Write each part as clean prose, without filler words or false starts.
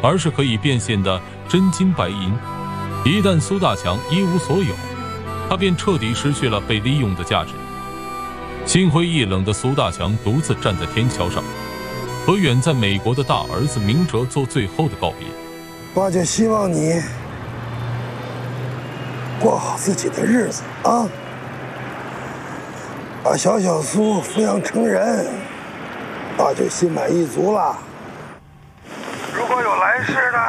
而是可以变现的真金白银。一旦苏大强一无所有，他便彻底失去了被利用的价值。心灰意冷的苏大强独自站在天桥上，和远在美国的大儿子明哲做最后的告别。 爸就希望你过好自己的日子啊，把小苏抚养成人，爸就心满意足了。如果有来世呢，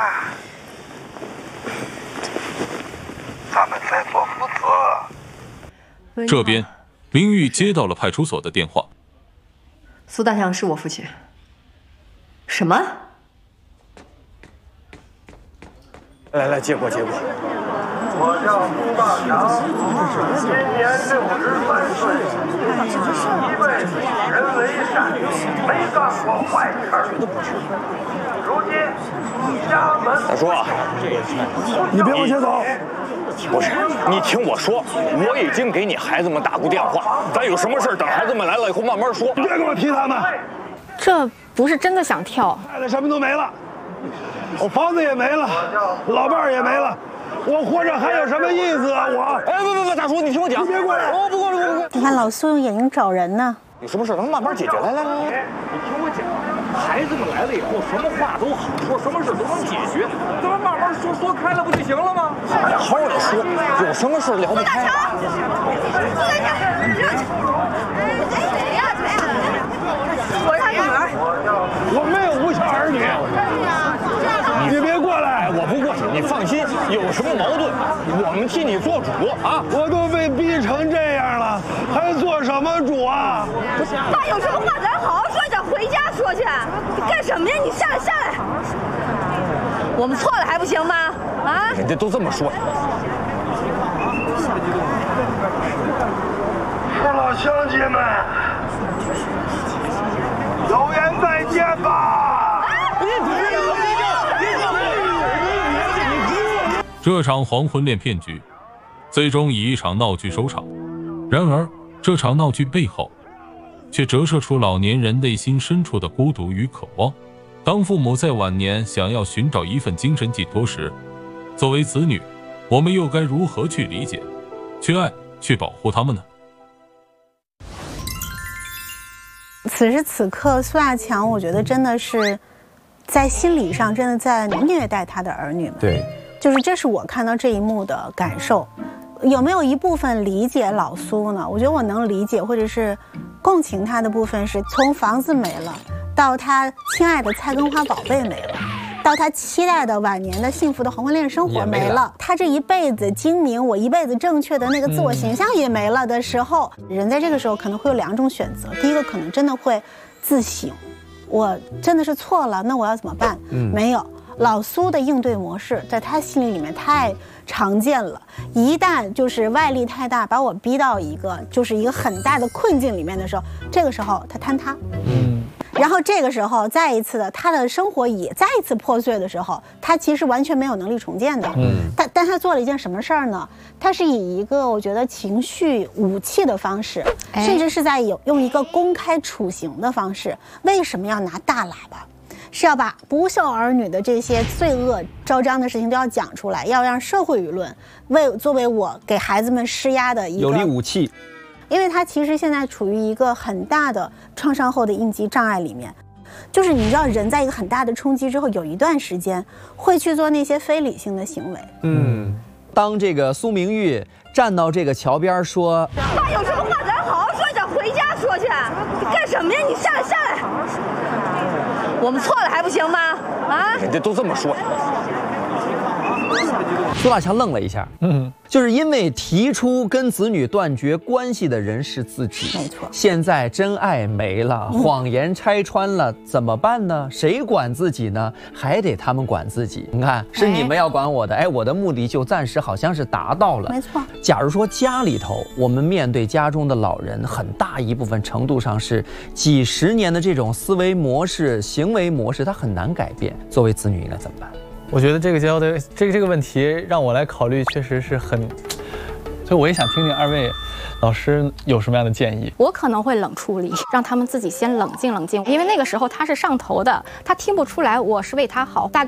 咱们再做父子。 这边，林玉接到了派出所的电话。 苏大强是我父亲。什么？ 来，接过。 我叫苏大强，今年63岁，一辈子人为善，没干过坏事。如今家门大叔， 你别往前走。 不是，你听我说，我已经给你孩子们打过电话，咱有什么事等孩子们来了以后慢慢说。 别跟我提他们。 这不是真的想跳， 太太什么都没了，我房子也没了，老伴儿也没了。我活着还有什么意思啊？我不，大叔，你听我讲， 你别过来！ 我不过来。 你看老苏用眼睛找人呢。 有什么事咱们慢慢解决。来， 你听我讲，孩子们来了以后，什么话都好说，什么事都能解决，咱们慢慢说开了不就行了吗？ 好好的说，有什么事聊不开？ 我没有无小儿女，你别过来， 我不过去，你放心，有什么矛盾，我们替你做主啊！ 我都被逼成这样了，还做什么主啊？ 爸，有什么话咱好好说，咱回家说去。你干什么呀？你下来！我们错了还不行吗？啊！ 人家都这么说。 父老乡亲们，有缘再见吧！ 这场黄昏恋骗局，最终以一场闹剧收场。然而，这场闹剧背后，却折射出老年人内心深处的孤独与渴望。当父母在晚年想要寻找一份精神寄托时，作为子女，我们又该如何去理解、去爱、去保护他们呢？ 此时此刻，苏大强，我觉得真的是在心理上真的在虐待他的儿女们。 对， 就是这是我看到这一幕的感受。有没有一部分理解老苏呢？我觉得我能理解，或者是共情他的部分是从房子没了，到他亲爱的菜根花宝贝没了，到他期待的晚年的幸福的黄昏恋生活没了，他这一辈子精明，我一辈子正确的那个自我形象也没了的时候，人在这个时候可能会有两种选择。第一个可能真的会自省，我真的是错了，那我要怎么办？没有。老苏的应对模式在他心里面太常见了，一旦就是外力太大，把我逼到一个很大的困境里面的时候，这个时候他坍塌，然后这个时候再一次的他的生活也再一次破碎的时候，他其实完全没有能力重建的。但他做了一件什么事儿呢？他是以一个我觉得情绪武器的方式，甚至是在用一个公开处刑的方式。为什么要拿大喇叭？是要把不孝儿女的这些罪恶昭彰的事情都要讲出来，要让社会舆论作为我给孩子们施压的一个有力武器。 因为他其实现在处于一个很大的创伤后的应激障碍里面，就是你知道人在一个很大的冲击之后，有一段时间会去做那些非理性的行为。 当这个苏明玉站到这个桥边说：“ 爸，有什么话咱好好说，咱回家说去。你干什么呀？你下来！我们错了还不行吗？啊！ 人家都这么说。” 苏大强愣了一下，就是因为提出跟子女断绝关系的人是自己， 没错。 现在真爱没了，谎言拆穿了，怎么办呢？谁管自己呢？还得他们管自己。你看，是你们要管我的，我的目的就暂时好像是达到了。 没错。 假如说家里头，我们面对家中的老人，很大一部分程度上是几十年的这种思维模式、行为模式，它很难改变。作为子女应该怎么办？ 我觉得这个问题让我来考虑，确实是很，所以我也想听听二位老师有什么样的建议。 我可能会冷处理，让他们自己先冷静冷静，因为那个时候他是上头的，他听不出来我是为他好，大